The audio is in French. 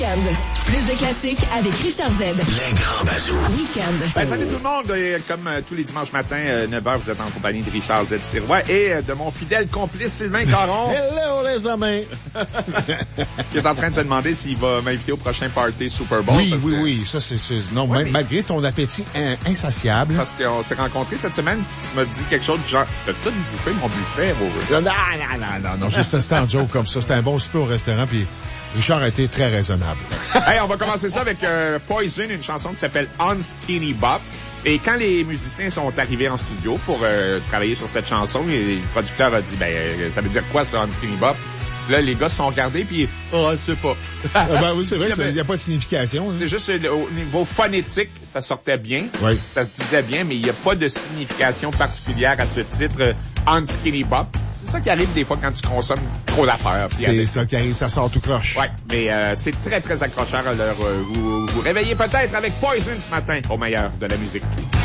Week-end. Plus de classiques avec Richard Z. Les grands bazous. Week-end. Salut tout le monde. Comme tous les dimanches matins, 9h, vous êtes en compagnie de Richard Z. Sirois et de mon fidèle complice Sylvain Caron. Hello les amis. Qui est en train de se demander s'il va m'inviter au prochain party Super Bowl. Oui. Ça, c'est... Non, ouais, malgré ton appétit insatiable. Parce qu'on s'est rencontrés cette semaine, tu m'as dit quelque chose du genre, t'as tout bouffé mon buffet, Non, juste un joke comme ça. C'était un bon souper au restaurant, puis Richard a été très raisonnable. Hey, on va commencer ça avec Poison, une chanson qui s'appelle On Skinny Bop. Et quand les musiciens sont arrivés en studio pour travailler sur cette chanson, le producteur a dit, ça veut dire quoi ça, On Skinny Bop? Là, les gars se sont regardés, puis je sais pas. Oui, c'est vrai, il n'y a pas de signification. C'est juste au niveau phonétique, ça sortait bien. Oui. Ça se disait bien, mais il n'y a pas de signification particulière à ce titre, On Skinny Bop. C'est ça qui arrive des fois quand tu consommes trop d'affaires. C'est ça qui arrive, ça sort tout croche. Ouais, mais c'est très, très accrocheur. Alors, vous réveillez peut-être avec Poison ce matin, au meilleur de la musique.